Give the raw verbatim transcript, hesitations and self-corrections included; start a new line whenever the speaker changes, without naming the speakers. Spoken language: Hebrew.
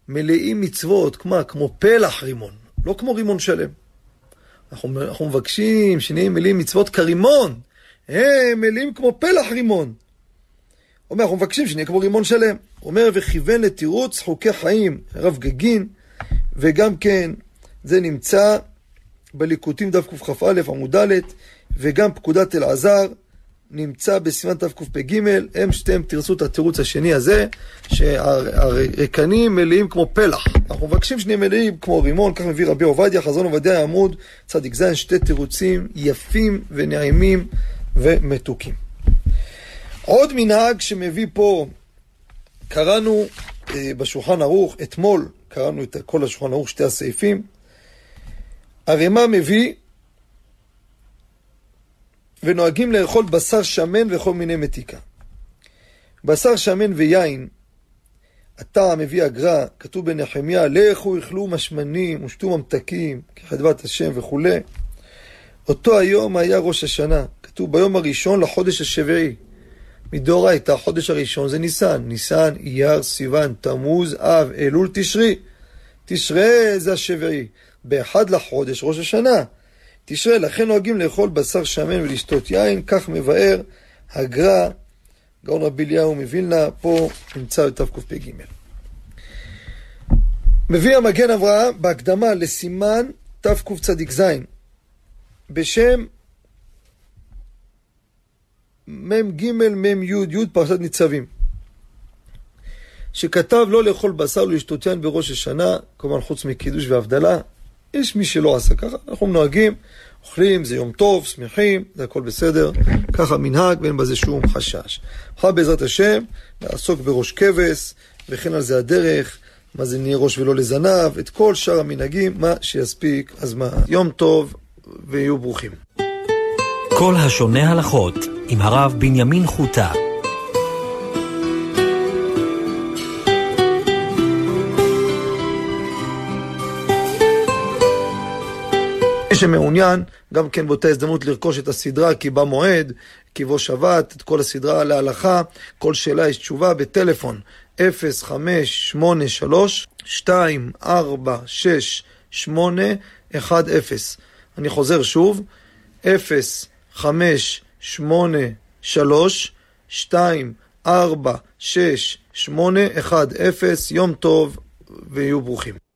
מלאים מצוות, כמו, כמו פלח רימון, לא כמו רימון שלם. אנחנו, אנחנו מבקשים שנהיה מלאים מצוות כרימון, הם מלאים כמו פלח רימון. אומר, אנחנו מבקשים שנהיה כמו רימון שלם. אומר, וכיוון לתירוץ חוקי חיים, רב גגין, וגם כן, זה נמצא בליקוטים דף קכ"א עמוד ד', וגם פקודת אלעזר, נמצא בסימן תקפ"ג, הם שתיהם תרצו את התירוץ השני הזה, שהרקנים מלאים כמו פלח. אנחנו מבקשים שנהיה מלאים כמו רימון, כך מביא רבי עובדיה, חזון עובדיה עמוד צדיק זין, שתי תירוצים יפים ונעימים ומתוקים. עוד מנהג שמביא פה, קראנו אה, בשולחן ערוך, אתמול קראנו את כל השולחן ערוך, שתי הסעיפים, הרמ"א מביא, ונוהגים לאכול בשר שמן וכל מיני מתיקה. בשר שמן ויין, הטעם מביא הגר"א, כתוב בנחמיה, לכו אכלו משמנים ושתו ממתקים, כחדבת השם וכו'. אותו היום היה ראש השנה, כתוב ביום הראשון לחודש השביעי. מדאורייתא, החודש הראשון זה ניסן, ניסן, אייר, סיוון, תמוז, אב, אלול, תשרי. תשרי זה השביעי. באחד לחודש ראש השנה. תשרי, לכן נוהגים לאכול בשר שמן ולשתות יין, כך מבאר הגר"א, גאון רבי אליהו מווילנה, פה נמצא בתקפ"ג. מביא המגן אברהם בהקדמה לסימן תקצ"ז, בשם מ"ג מ"י י' פרשת ניצבים, שכתב לא לאכול בשר ולשתות יין בראש השנה, כמובן חוץ מקידוש והבדלה. יש מי שלא עשה ככה, אנחנו נוהגים, אוכלים, זה יום טוב, שמחים, זה הכל בסדר, ככה מנהג ואין בזה שום חשש. אחר בעזרת השם, לעסוק בראש כבש, וכן על זה הדרך, מה זה נהיה ראש ולא לזנב, את כל שאר המנהגים, מה שיספיק, אז מה, יום טוב ויהיו ברוכים.
כל השונה הלכות עם הרב בנימין חוטה.
שמעוניין גם כן באותה הזדמנות לרכוש את הסדרה כי בא מועד, כי בו שבת, את כל הסדרה להלכה, כל שאלה יש תשובה בטלפון אפס חמש שמונה שלוש שתיים ארבע שש שמונה אחת אפס. אני חוזר שוב, אפס חמש שמונה שלוש שתיים ארבע שש שמונה אחת אפס. יום טוב ויהיו ברוכים.